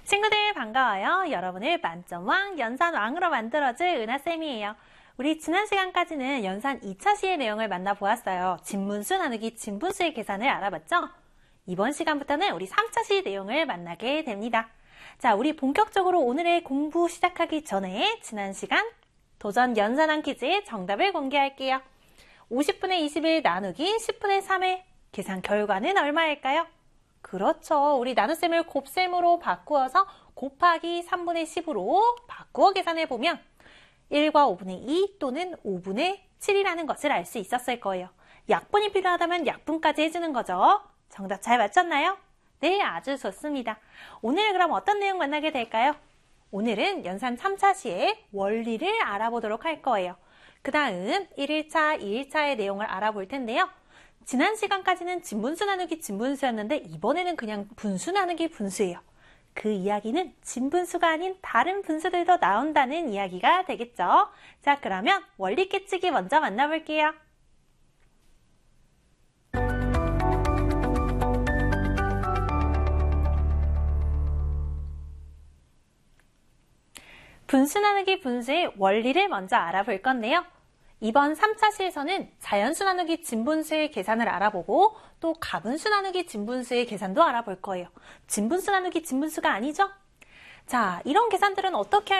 친구들 반가워요. 여러분을 만점왕, 연산왕으로 만들어줄 은하쌤이에요. 우리 지난 시간까지는 연산 2차 시의 내용을 만나보았어요. 진분수 나누기 진분수의 계산을 알아봤죠? 이번 시간부터는 우리 3차 시 내용을 만나게 됩니다. 자, 우리 본격적으로 오늘의 공부 시작하기 전에 지난 시간 도전 연산왕 퀴즈의 정답을 공개할게요. 50분의 21 나누기 10분의 3의 계산 결과는 얼마일까요? 그렇죠. 우리 나눗셈을 곱셈으로 바꾸어서 곱하기 3분의 10으로 바꾸어 계산해보면 1과 5분의 2 또는 5분의 7이라는 것을 알 수 있었을 거예요. 약분이 필요하다면 약분까지 해주는 거죠. 정답 잘 맞췄나요? 네, 아주 좋습니다. 오늘 그럼 어떤 내용 만나게 될까요? 오늘은 연산 3차 시의 원리를 알아보도록 할 거예요. 그 다음 1일차, 2일차의 내용을 알아볼 텐데요. 지난 시간까지는 진분수 나누기 진분수였는데 이번에는 그냥 분수 나누기 분수예요. 그 이야기는 진분수가 아닌 다른 분수들도 나온다는 이야기가 되겠죠. 자, 그러면 원리 깨치기 먼저 만나볼게요. 분수 나누기 분수의 원리를 먼저 알아볼 건데요. 이번 3차 시에서는 자연수 나누기 진분수의 계산을 알아보고 또 가분수 나누기 진분수의 계산도 알아볼 거예요. 진분수 나누기 진분수가 아니죠? 자, 이런 계산들은 어떻게